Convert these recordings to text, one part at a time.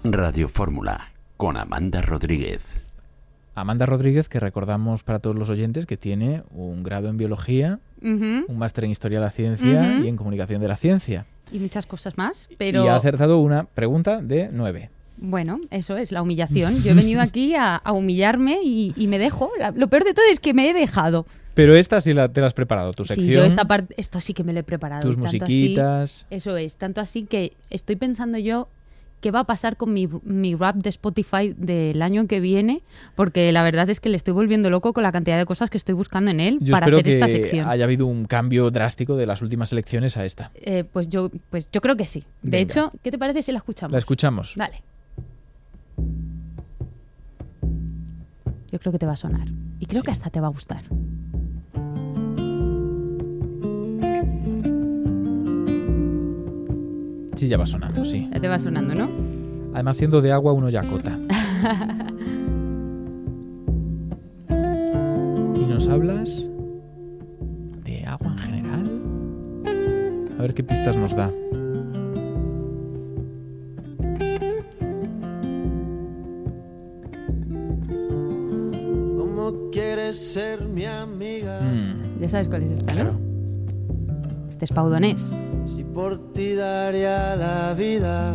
Radio Fórmula, con Amanda Rodríguez. Amanda Rodríguez, que recordamos para todos los oyentes que tiene un grado en Biología, un máster en Historia de la Ciencia y en Comunicación de la Ciencia. Y muchas cosas más, pero... Y ha acertado una pregunta de 9. Bueno, eso es la humillación. Yo he venido aquí a humillarme y me dejo. Lo peor de todo es que me he dejado. Pero esta sí te la has preparado, tu sección. Sí, yo esto sí que me lo he preparado. Tus tanto musiquitas. Así, eso es, tanto así que estoy pensando yo qué va a pasar con mi rap de Spotify del año que viene, porque la verdad es que le estoy volviendo loco con la cantidad de cosas que estoy buscando en él para hacer esta sección. Yo espero que haya habido un cambio drástico de las últimas elecciones a esta. Pues yo creo que sí. De hecho, ¿qué te parece si la escuchamos? La escuchamos. Dale. Yo creo que te va a sonar. Y creo que hasta te va a gustar. Sí, ya va sonando, sí. Ya te va sonando, ¿no? Además, siendo de agua, uno ya cota. ¿Y nos hablas de agua en general? A ver qué pistas nos da. ¿Cómo quieres ser mi amiga? Ya sabes cuál es esta, claro. ¿no? Este es Pau Donés. Si por ti daría la vida.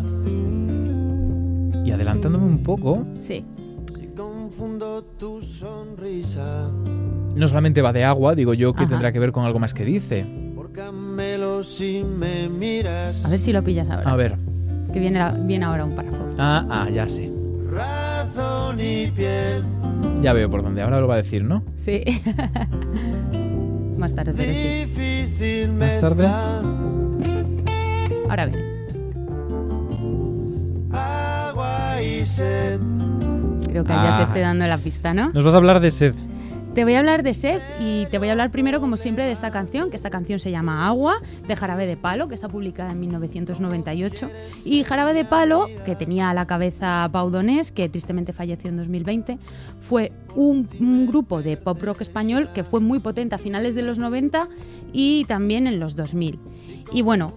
Y adelantándome un poco, Sí. Si confundo tu sonrisa. no solamente va de agua, digo yo que Ajá. tendrá que ver con algo más que dice. Por Camelo si me miras. A ver si lo pillas ahora. A ver. Que viene ahora un párrafo. Ya sé. Razón y piel. Ya veo por dónde. Ahora lo va a decir, ¿no? Sí. Más tarde, pero sí. Difícil Más tarde. mezcla. Ahora viene. Agua y sed. Creo que ya te estoy dando la pista, ¿no? Nos vas a hablar de sed. Te voy a hablar de sed y te voy a hablar primero, como siempre, de esta canción, que esta canción se llama Agua, de Jarabe de Palo, que está publicada en 1998. Y Jarabe de Palo, que tenía a la cabeza Pau Donés, que tristemente falleció en 2020, fue un grupo de pop rock español que fue muy potente a finales de los 90 y también en los 2000. Y bueno,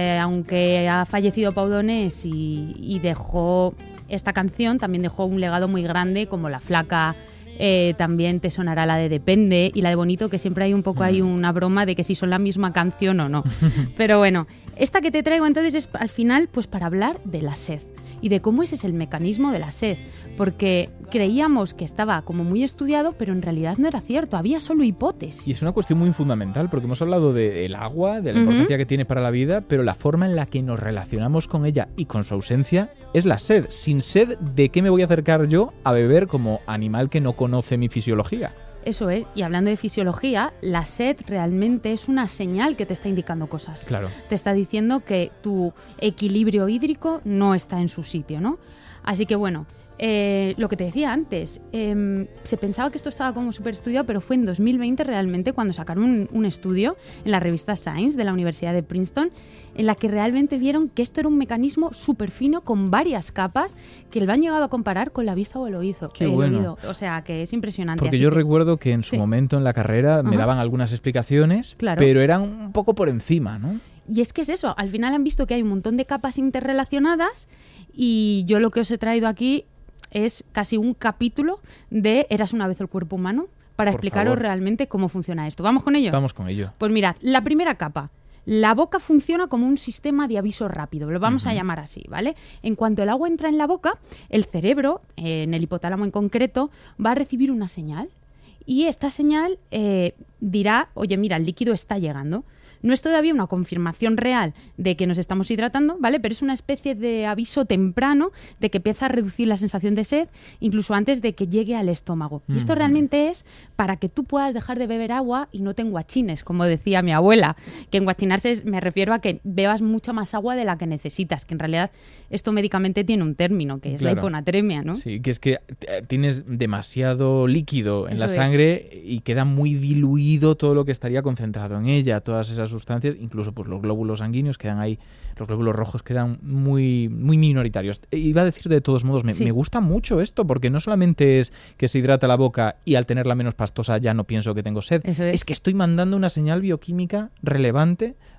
aunque ha fallecido Pau Donés y dejó esta canción, también dejó un legado muy grande, como La Flaca. También te sonará la de Depende y la de Bonito, que siempre hay un poco hay una broma de que si son la misma canción o no. Pero bueno, esta que te traigo entonces es al final pues para hablar de la sed y de cómo ese es el mecanismo de la sed, porque creíamos que estaba como muy estudiado, pero en realidad no era cierto, había solo hipótesis. Y es una cuestión muy fundamental, porque hemos hablado del agua, de la importancia que tiene para la vida, pero la forma en la que nos relacionamos con ella y con su ausencia es la sed. Sin sed, ¿de qué me voy a acercar yo a beber como animal que no conoce mi fisiología? Eso es, y hablando de fisiología, la sed realmente es una señal que te está indicando cosas. Claro. Te está diciendo que tu equilibrio hídrico no está en su sitio, ¿no? Así que bueno, lo que te decía antes, se pensaba que esto estaba como súper estudiado, pero fue en 2020 realmente cuando sacaron un estudio en la revista Science de la Universidad de Princeton, en la que realmente vieron que esto era un mecanismo súper fino con varias capas que lo han llegado a comparar con la vista o el oído. Qué bueno. O sea, que es impresionante. Porque así yo que recuerdo que en su momento en la carrera me daban algunas explicaciones, Claro. pero eran un poco por encima, ¿no? Y es que es eso, al final han visto que hay un montón de capas interrelacionadas y yo lo que os he traído aquí es casi un capítulo de Eras una vez el cuerpo humano para Por explicaros favor. realmente cómo funciona esto. ¿Vamos con ello? Vamos con ello. Pues mirad, la primera capa. La boca funciona como un sistema de aviso rápido, lo vamos a llamar así, ¿vale? En cuanto el agua entra en la boca, el cerebro, en el hipotálamo en concreto, va a recibir una señal y esta señal dirá, oye, mira, el líquido está llegando. No es todavía una confirmación real de que nos estamos hidratando, ¿vale? Pero es una especie de aviso temprano de que empieza a reducir la sensación de sed, incluso antes de que llegue al estómago. Y esto realmente es para que tú puedas dejar de beber agua y no te enguachines, como decía mi abuela. Que enguachinarse me refiero a que bebas mucha más agua de la que necesitas, que en realidad esto médicamente tiene un término, que es la hiponatremia, ¿no? Sí, que es que tienes demasiado líquido en Eso la es. sangre y queda muy diluido todo lo que estaría concentrado en ella, todas esas sustancias, incluso pues los glóbulos sanguíneos quedan ahí, los glóbulos rojos quedan muy, muy minoritarios. Iba a decir de todos modos, me gusta mucho esto, porque no solamente es que se hidrata la boca y al tenerla menos pastosa ya no pienso que tengo sed, Eso es que estoy mandando una señal bioquímica relevante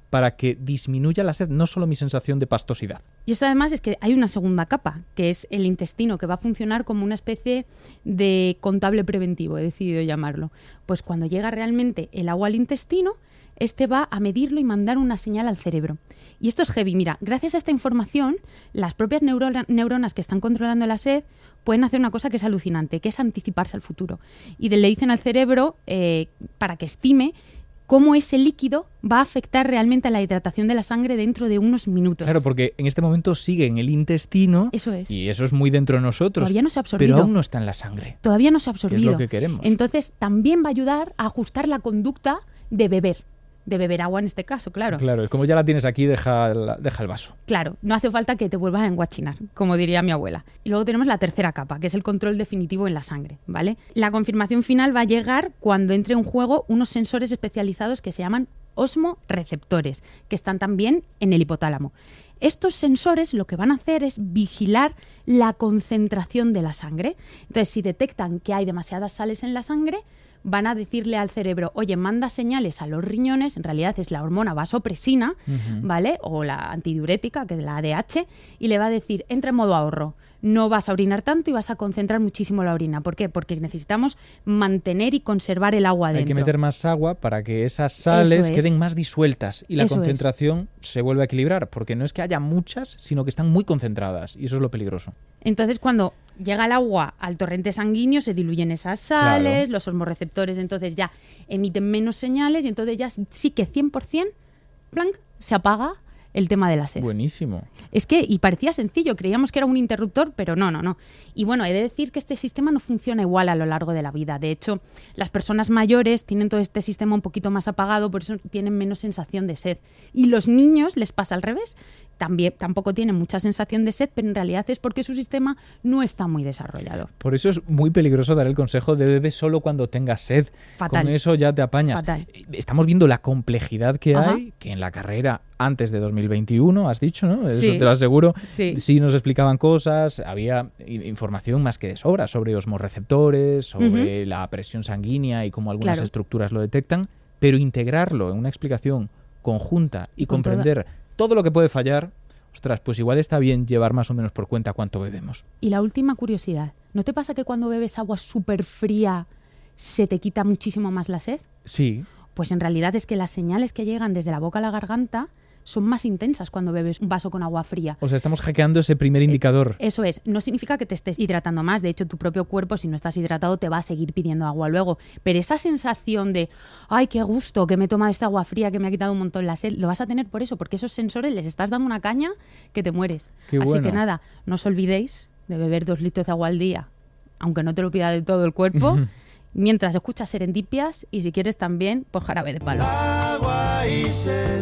para que disminuya la sed, no solo mi sensación de pastosidad. Y esto además es que hay una segunda capa, que es el intestino, que va a funcionar como una especie de contable preventivo, he decidido llamarlo. Pues cuando llega realmente el agua al intestino, este va a medirlo y mandar una señal al cerebro. Y esto es heavy. Mira, gracias a esta información, las propias neuronas que están controlando la sed pueden hacer una cosa que es alucinante, que es anticiparse al futuro. Y le dicen al cerebro, para que estime cómo ese líquido va a afectar realmente a la hidratación de la sangre dentro de unos minutos. Claro, porque en este momento sigue en el intestino. Eso es. Y eso es muy dentro de nosotros. Todavía no se ha absorbido. Pero aún no está en la sangre. Todavía no se ha absorbido. Que es lo que queremos. Entonces, también va a ayudar a ajustar la conducta de beber agua en este caso, claro. Claro, es como ya la tienes aquí, deja el vaso. Claro, no hace falta que te vuelvas a enguachinar, como diría mi abuela. Y luego tenemos la tercera capa, que es el control definitivo en la sangre, ¿vale? La confirmación final va a llegar cuando entre en juego unos sensores especializados que se llaman osmoreceptores, que están también en el hipotálamo. Estos sensores lo que van a hacer es vigilar la concentración de la sangre. Entonces, si detectan que hay demasiadas sales en la sangre, van a decirle al cerebro, oye, manda señales a los riñones, en realidad es la hormona vasopresina, ¿vale? O la antidiurética, que es la ADH, y le va a decir, entra en modo ahorro, no vas a orinar tanto y vas a concentrar muchísimo la orina. ¿Por qué? Porque necesitamos mantener y conservar el agua dentro. Hay que meter más agua para que esas sales queden más disueltas y la concentración se vuelva a equilibrar, porque no es que haya muchas, sino que están muy concentradas, y eso es lo peligroso. Entonces, cuando llega el agua al torrente sanguíneo, se diluyen esas sales, claro. Los osmorreceptores entonces ya emiten menos señales y entonces ya sí que 100% ¡plank! Se apaga el tema de la sed. Buenísimo. Es que, y parecía sencillo, creíamos que era un interruptor, pero no. Y bueno, he de decir que este sistema no funciona igual a lo largo de la vida. De hecho, las personas mayores tienen todo este sistema un poquito más apagado, por eso tienen menos sensación de sed. Y los niños les pasa al revés. Tampoco tienen mucha sensación de sed, pero en realidad es porque su sistema no está muy desarrollado. Por eso es muy peligroso dar el consejo de bebe solo cuando tengas sed. Fatal. Con eso ya te apañas. Fatal. Estamos viendo la complejidad que Ajá. hay, que en la carrera antes de 2021, has dicho, ¿no? Eso Sí. te lo aseguro. Sí. Nos explicaban cosas, había información más que de sobra sobre osmorreceptores, sobre la presión sanguínea y cómo algunas estructuras lo detectan, pero integrarlo en una explicación conjunta y comprender todo lo que puede fallar, ostras, pues igual está bien llevar más o menos por cuenta cuánto bebemos. Y la última curiosidad, ¿no te pasa que cuando bebes agua súper fría se te quita muchísimo más la sed? Sí. Pues en realidad es que las señales que llegan desde la boca a la garganta son más intensas cuando bebes un vaso con agua fría. O sea, estamos hackeando ese primer indicador. Eso es. No significa que te estés hidratando más. De hecho, tu propio cuerpo, si no estás hidratado, te va a seguir pidiendo agua luego. Pero esa sensación de, ay, qué gusto que me he tomado esta agua fría que me ha quitado un montón la sed, lo vas a tener por eso, porque esos sensores les estás dando una caña que te mueres. Qué Así bueno. que nada, no os olvidéis de beber 2 litros de agua al día, aunque no te lo pida del todo el cuerpo, mientras escuchas Serendipias y si quieres también, pues Jarabe de Palo. Agua y sed.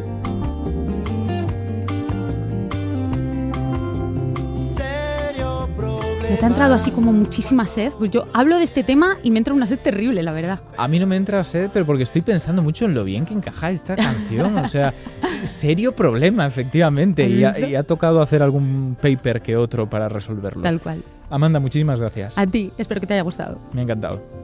¿No te ha entrado así como muchísima sed? Pues yo hablo de este tema y me entra una sed terrible, la verdad. A mí no me entra sed, pero porque estoy pensando mucho en lo bien que encaja esta canción. O sea, serio problema, efectivamente. Y ha tocado hacer algún paper que otro para resolverlo. Tal cual. Amanda, muchísimas gracias. A ti, espero que te haya gustado. Me ha encantado.